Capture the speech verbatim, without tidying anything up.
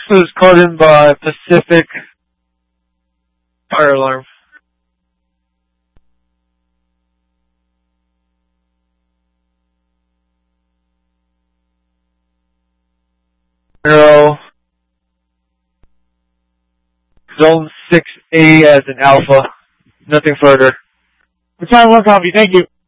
was called in by Pacific Fire Alarm. Zero. Zone six A as an alpha. Nothing further. Battalion one copy, thank you.